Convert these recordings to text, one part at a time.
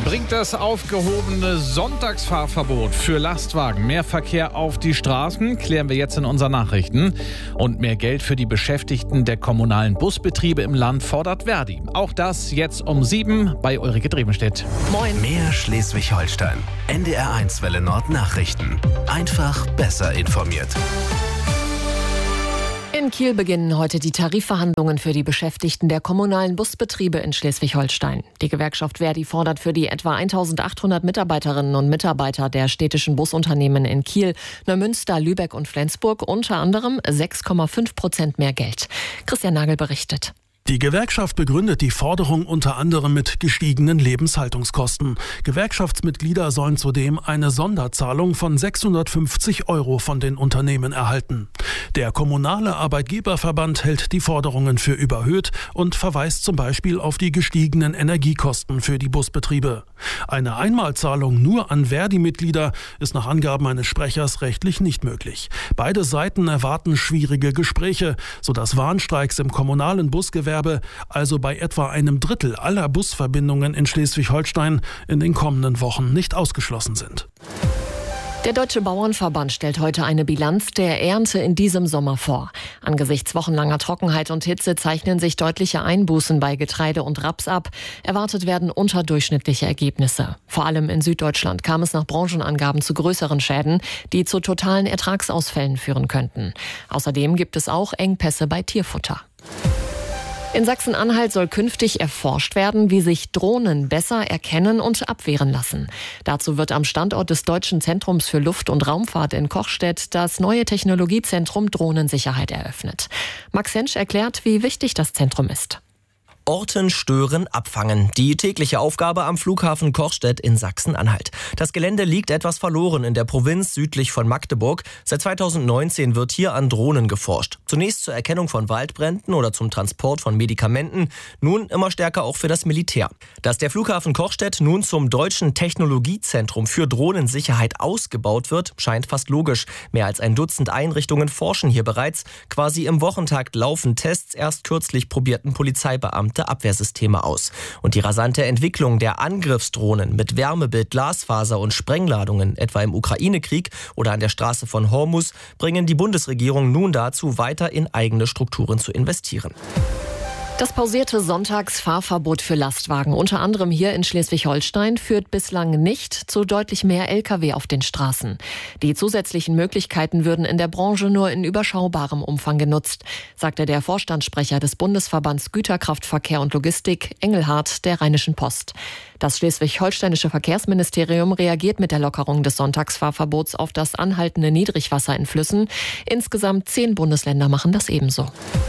Bringt das aufgehobene Sonntagsfahrverbot für Lastwagen mehr Verkehr auf die Straßen? Klären wir jetzt in unseren Nachrichten. Und mehr Geld für die Beschäftigten der kommunalen Busbetriebe im Land fordert Verdi. Auch das jetzt um 7 bei Ulrike Drevenstedt. Moin. Mehr Schleswig-Holstein. NDR1 Welle Nord Nachrichten. Einfach besser informiert. In Kiel beginnen heute die Tarifverhandlungen für die Beschäftigten der kommunalen Busbetriebe in Schleswig-Holstein. Die Gewerkschaft Verdi fordert für die etwa 1800 Mitarbeiterinnen und Mitarbeiter der städtischen Busunternehmen in Kiel, Neumünster, Lübeck und Flensburg unter anderem 6,5% mehr Geld. Christian Nagel berichtet. Die Gewerkschaft begründet die Forderung unter anderem mit gestiegenen Lebenshaltungskosten. Gewerkschaftsmitglieder sollen zudem eine Sonderzahlung von 650 € von den Unternehmen erhalten. Der kommunale Arbeitgeberverband hält die Forderungen für überhöht und verweist zum Beispiel auf die gestiegenen Energiekosten für die Busbetriebe. Eine Einmalzahlung nur an Verdi-Mitglieder ist nach Angaben eines Sprechers rechtlich nicht möglich. Beide Seiten erwarten schwierige Gespräche, sodass Warnstreiks im kommunalen Busgewerbe, also bei etwa einem Drittel aller Busverbindungen in Schleswig-Holstein, in den kommenden Wochen nicht ausgeschlossen sind. Der Deutsche Bauernverband stellt heute eine Bilanz der Ernte in diesem Sommer vor. Angesichts wochenlanger Trockenheit und Hitze zeichnen sich deutliche Einbußen bei Getreide und Raps ab. Erwartet werden unterdurchschnittliche Ergebnisse. Vor allem in Süddeutschland kam es nach Branchenangaben zu größeren Schäden, die zu totalen Ertragsausfällen führen könnten. Außerdem gibt es auch Engpässe bei Tierfutter. In Sachsen-Anhalt soll künftig erforscht werden, wie sich Drohnen besser erkennen und abwehren lassen. Dazu wird am Standort des Deutschen Zentrums für Luft- und Raumfahrt in Kochstedt das neue Technologiezentrum Drohnensicherheit eröffnet. Max Hensch erklärt, wie wichtig das Zentrum ist. Orten, stören, abfangen. Die tägliche Aufgabe am Flughafen Kochstedt in Sachsen-Anhalt. Das Gelände liegt etwas verloren in der Provinz südlich von Magdeburg. Seit 2019 wird hier an Drohnen geforscht. Zunächst zur Erkennung von Waldbränden oder zum Transport von Medikamenten. Nun immer stärker auch für das Militär. Dass der Flughafen Kochstedt nun zum Deutschen Technologiezentrum für Drohnensicherheit ausgebaut wird, scheint fast logisch. Mehr als ein Dutzend Einrichtungen forschen hier bereits. Quasi im Wochentakt laufen Tests. Erst kürzlich probierten Polizeibeamte Abwehrsysteme aus. Und die rasante Entwicklung der Angriffsdrohnen mit Wärmebild, Glasfaser und Sprengladungen, etwa im Ukraine-Krieg oder an der Straße von Hormuz, bringen die Bundesregierung nun dazu, weiter in eigene Strukturen zu investieren. Das pausierte Sonntagsfahrverbot für Lastwagen, unter anderem hier in Schleswig-Holstein, führt bislang nicht zu deutlich mehr Lkw auf den Straßen. Die zusätzlichen Möglichkeiten würden in der Branche nur in überschaubarem Umfang genutzt, sagte der Vorstandssprecher des Bundesverbands Güterkraftverkehr und Logistik, Engelhardt, der Rheinischen Post. Das schleswig-holsteinische Verkehrsministerium reagiert mit der Lockerung des Sonntagsfahrverbots auf das anhaltende Niedrigwasser in Flüssen. Insgesamt 10 Bundesländer machen das ebenso.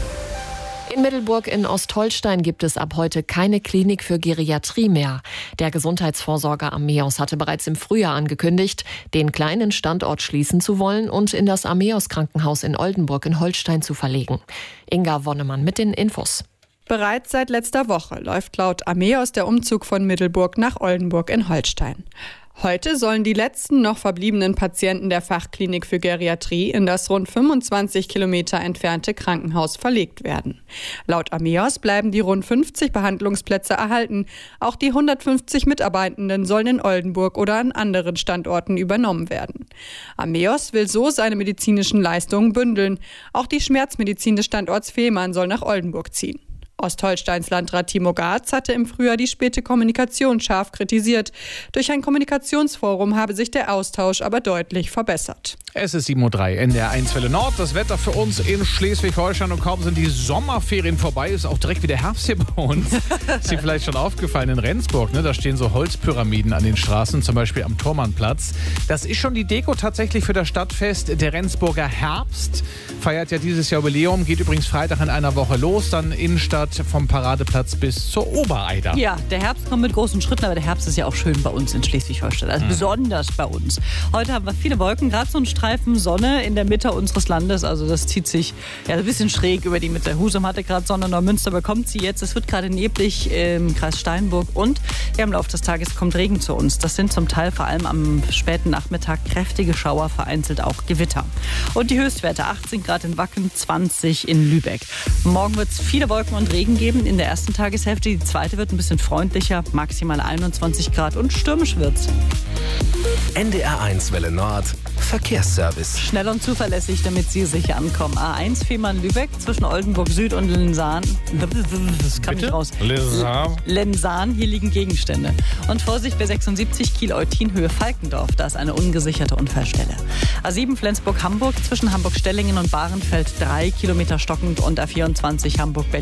In Middelburg in Ostholstein gibt es ab heute keine Klinik für Geriatrie mehr. Der Gesundheitsvorsorger Ameos hatte bereits im Frühjahr angekündigt, den kleinen Standort schließen zu wollen und in das Ameos-Krankenhaus in Oldenburg in Holstein zu verlegen. Inga Wonnemann mit den Infos. Bereits seit letzter Woche läuft laut Ameos der Umzug von Middelburg nach Oldenburg in Holstein. Heute sollen die letzten noch verbliebenen Patienten der Fachklinik für Geriatrie in das rund 25 Kilometer entfernte Krankenhaus verlegt werden. Laut Ameos bleiben die rund 50 Behandlungsplätze erhalten. Auch die 150 Mitarbeitenden sollen in Oldenburg oder an anderen Standorten übernommen werden. Ameos will so seine medizinischen Leistungen bündeln. Auch die Schmerzmedizin des Standorts Fehmarn soll nach Oldenburg ziehen. Ostholsteins Landrat Timo Garz hatte im Frühjahr die späte Kommunikation scharf kritisiert. Durch ein Kommunikationsforum habe sich der Austausch aber deutlich verbessert. Es ist 7:03 Uhr, NDR1 Welle Nord. Das Wetter für uns in Schleswig-Holstein, und kaum sind die Sommerferien vorbei, ist auch direkt wieder Herbst hier bei uns. Ist dir vielleicht schon aufgefallen in Rendsburg, ne? Da stehen so Holzpyramiden an den Straßen, zum Beispiel am Thormannplatz. Das ist schon die Deko tatsächlich für das Stadtfest. Der Rendsburger Herbst feiert ja dieses Jahr Jubiläum, geht übrigens Freitag in einer Woche los, dann Innenstadt vom Paradeplatz bis zur Obereider. Ja, der Herbst kommt mit großen Schritten, aber der Herbst ist ja auch schön bei uns in Schleswig-Holstein. Also besonders bei uns. Heute haben wir viele Wolken, gerade so ein Streifen Sonne in der Mitte unseres Landes. Also das zieht sich ja ein bisschen schräg über die Mitte. Husum hatte gerade Sonne, Neumünster bekommt sie jetzt. Es wird gerade neblig im Kreis Steinburg und ja, im Laufe des Tages kommt Regen zu uns. Das sind zum Teil vor allem am späten Nachmittag kräftige Schauer, vereinzelt auch Gewitter. Und die Höchstwerte 18 Grad in Wacken, 20 in Lübeck. Morgen wird es viele Wolken und Regen. Regen geben in der ersten Tageshälfte. Die zweite wird ein bisschen freundlicher, maximal 21 Grad und stürmisch wird's. NDR1 Welle Nord Verkehrsservice. Schnell und zuverlässig, damit Sie sicher ankommen. A1 Fehmarn-Lübeck zwischen Oldenburg Süd und Lensahn. Das kam nicht raus. Lensahn, hier liegen Gegenstände. Und Vorsicht bei 76 Kiel-Eutin Höhe Falkendorf. Da ist eine ungesicherte Unfallstelle. A7 Flensburg-Hamburg zwischen Hamburg-Stellingen und Bahrenfeld 3 Kilometer stockend und A24 Hamburg-Berlin.